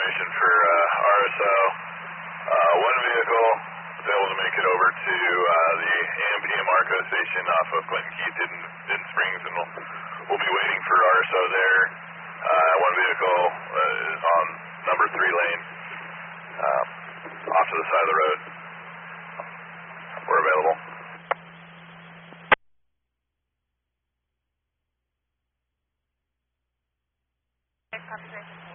information for RSO. One vehicle was able to make it over to the AMPM ARCO station off of Clinton Keith in Springs, and we'll be waiting for RSO there. One vehicle is on number 3 lane, off to the side of the road. We're available. Concentration.